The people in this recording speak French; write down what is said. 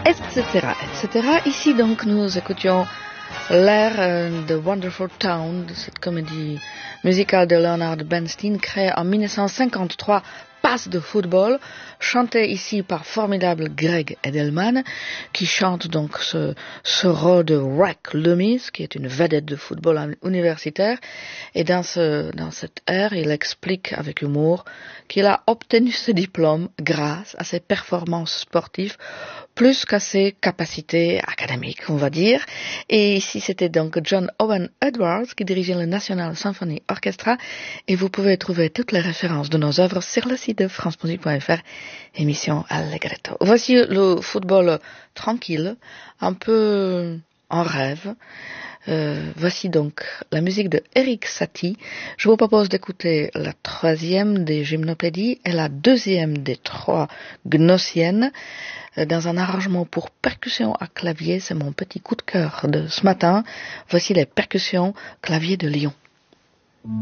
etc. Ici donc nous écoutions l'air de Wonderful Town, de cette comédie musicale de Leonard Bernstein créée en 1953, passe de football, chantée ici par formidable Greg Edelman, qui chante donc ce rôle de Rick Loomis, qui est une vedette de football universitaire, et dans cette air, il explique avec humour qu'il a obtenu ce diplôme grâce à ses performances sportives, plus qu'à ses capacités académiques, on va dire. Et ici, c'était donc John Owen Edwards qui dirigeait le National Symphony Orchestra, et vous pouvez trouver toutes les références de nos œuvres sur le site de francemusique.fr, émission Allegretto. Voici le football tranquille, un peu en rêve. Voici donc la musique de Erik Satie. Je vous propose d'écouter la troisième des gymnopédies et la deuxième des trois gnossiennes dans un arrangement pour percussion à clavier. C'est mon petit coup de cœur de ce matin. Voici les percussions clavier de Lyon.